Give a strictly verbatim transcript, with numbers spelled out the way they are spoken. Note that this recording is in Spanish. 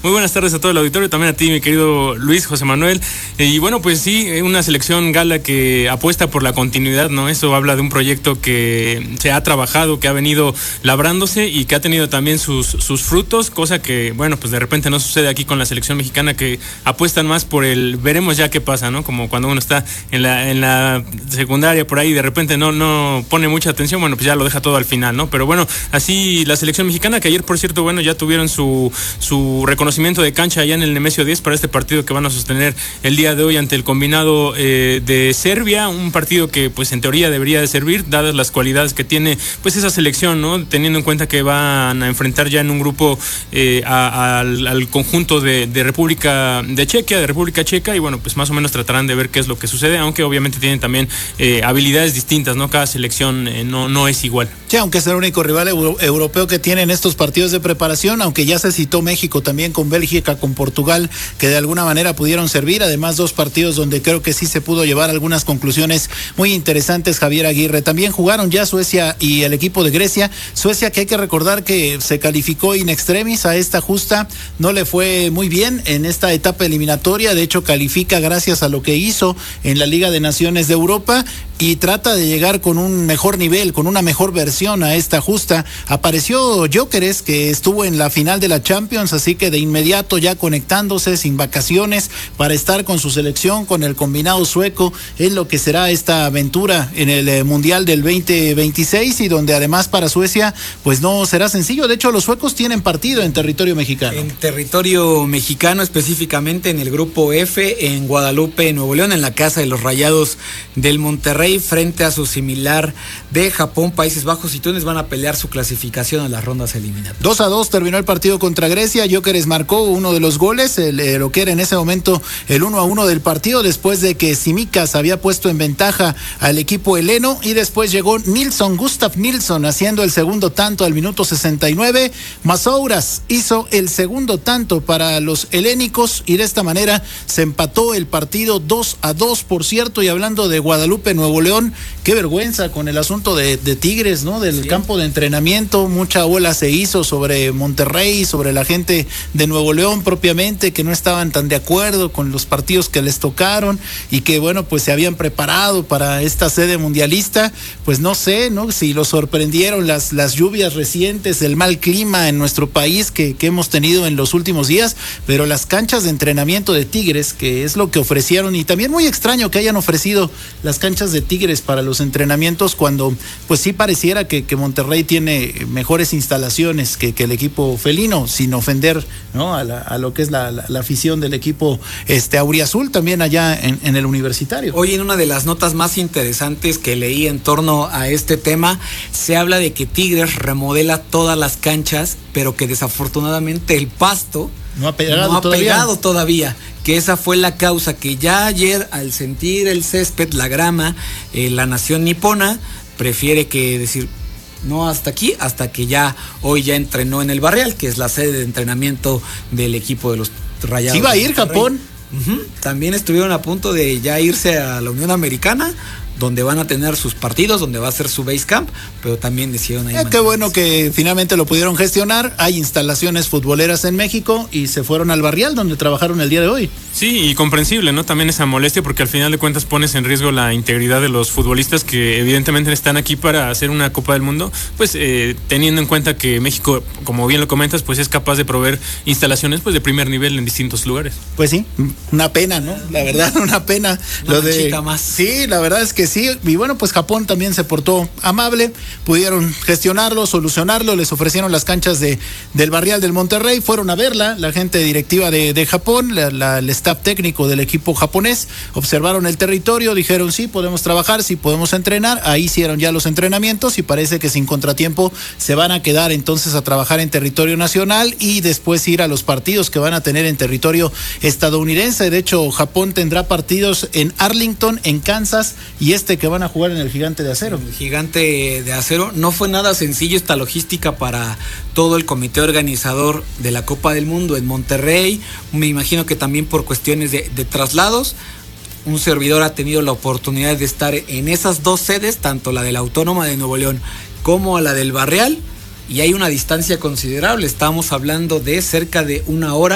Muy buenas tardes a todo el auditorio, también a ti, mi querido Luis José Manuel. Y bueno, pues sí, una selección gala que apuesta por la continuidad, ¿no? Eso habla de un proyecto que se ha trabajado, que ha venido labrándose y que ha tenido también sus, sus frutos, cosa que, bueno, pues de repente no sucede aquí con la selección mexicana, que apuestan más por el veremos ya qué pasa, ¿no? Como cuando uno está en la, en la secundaria por ahí y de repente no, no pone mucha atención, bueno, pues ya lo deja todo al final, ¿no? Pero bueno, así la selección mexicana, que ayer, por cierto, bueno, ya tuvieron su, su reconocimiento de cancha allá en el Nemesio diez para este partido que van a sostener el día de hoy ante el combinado eh, de Serbia, un partido que pues en teoría debería de servir, dadas las cualidades que tiene pues esa selección, ¿no? Teniendo en cuenta que van a enfrentar ya en un grupo eh, a, a, al, al conjunto de, de República de Chequia, de República Checa, y bueno, pues más o menos tratarán de ver qué es lo que sucede, aunque obviamente tienen también eh, habilidades distintas, ¿no? Cada selección eh, no, no es igual. Sí, aunque es el único rival euro, europeo que tiene en estos partidos de preparación, aunque ya se citó México también con Bélgica, con Portugal, que de alguna manera pudieron servir, además dos partidos donde creo que sí se pudo llevar algunas conclusiones muy interesantes, Javier Aguirre. También jugaron ya Suecia y el equipo de Grecia, Suecia que hay que recordar que se calificó in extremis a esta justa, no le fue muy bien en esta etapa eliminatoria, de hecho califica gracias a lo que hizo en la Liga de Naciones de Europa y trata de llegar con un mejor nivel, con una mejor versión a esta justa. Apareció Gyökeres, que estuvo en la final de la Champions, así que de inmediato ya conectándose sin vacaciones para estar con su selección, con el combinado sueco, en lo que será esta aventura en el eh, Mundial del veinte veintiséis, y donde además para Suecia pues no será sencillo. De hecho, los suecos tienen partido en territorio mexicano. En territorio mexicano, específicamente en el grupo F, en Guadalupe, Nuevo León, en la casa de los Rayados del Monterrey, frente a su similar de Japón, Países Bajos y Túnez, van a pelear su clasificación a las rondas eliminatorias. dos a dos terminó el partido contra Grecia. Gyökeres marcó uno de los goles, el, el, lo que era en ese momento el uno a uno del partido, después de que Tsimikas había puesto en ventaja al equipo heleno, y después llegó Nilsson, Gustav Nilsson, haciendo el segundo tanto al minuto sesenta y nueve. Masouras hizo el segundo tanto para los helénicos y de esta manera se empató el partido dos a dos, por cierto. Y hablando de Guadalupe, Nuevo León, qué vergüenza con el asunto de, de Tigres, ¿no? Del sí. campo de entrenamiento, mucha ola se hizo sobre Monterrey, sobre la gente de Nuevo León propiamente, que no estaban tan de acuerdo con los partidos que les tocaron y que bueno, pues se habían preparado para esta sede mundialista. Pues no sé, ¿no? Si los sorprendieron las, las lluvias recientes, el mal clima en nuestro país que, que hemos tenido en los últimos días, pero las canchas de entrenamiento de Tigres, que es lo que ofrecieron, y también muy extraño que hayan ofrecido las canchas de Tigres para los entrenamientos cuando pues sí pareciera que, que Monterrey tiene mejores instalaciones que, que el equipo felino, sin ofender, ¿no? a, la, a lo que es la, la, la afición del equipo este auriazul también allá en, en el Universitario. Hoy, en una de las notas más interesantes que leí en torno a este tema, se habla de que Tigres remodela todas las canchas, pero que desafortunadamente el pasto no ha pegado, no ha todavía. pegado todavía, que esa fue la causa, que ya ayer, al sentir el césped, la grama, eh, la nación nipona prefiere que decir no hasta aquí, hasta que ya hoy ya entrenó en el Barrial, que es la sede de entrenamiento del equipo de los Rayados. ¿Sí va a ir Japón? Uh-huh. También estuvieron a punto de ya irse a la Unión Americana, donde van a tener sus partidos, donde va a ser su base camp, pero también decidieron ahí. Eh, qué bueno que finalmente lo pudieron gestionar. Hay instalaciones futboleras en México y se fueron al Barrial, donde trabajaron el día de hoy. Sí, y comprensible, ¿no? También esa molestia, porque al final de cuentas pones en riesgo la integridad de los futbolistas que evidentemente están aquí para hacer una Copa del Mundo, pues eh, teniendo en cuenta que México, como bien lo comentas, pues es capaz de proveer instalaciones pues de primer nivel en distintos lugares. Pues sí, una pena, ¿no? La verdad, una pena. Una lo de más. Sí, la verdad es que sí, y bueno, pues Japón también se portó amable, pudieron gestionarlo, solucionarlo, les ofrecieron las canchas de del Barrial del Monterrey, fueron a verla, la gente directiva de, de Japón, la, la, el staff técnico del equipo japonés, observaron el territorio, dijeron sí, podemos trabajar, sí, podemos entrenar, ahí hicieron ya los entrenamientos y parece que sin contratiempo se van a quedar entonces a trabajar en territorio nacional y después ir a los partidos que van a tener en territorio estadounidense. De hecho, Japón tendrá partidos en Arlington, en Kansas, y este que van a jugar en el Gigante de Acero. El Gigante de Acero. No fue nada sencillo esta logística para todo el comité organizador de la Copa del Mundo en Monterrey. Me imagino que también por cuestiones de, de traslados. Un servidor ha tenido la oportunidad de estar en esas dos sedes, tanto la de la Autónoma de Nuevo León como la del Barrial, y hay una distancia considerable. Estamos hablando de cerca de una hora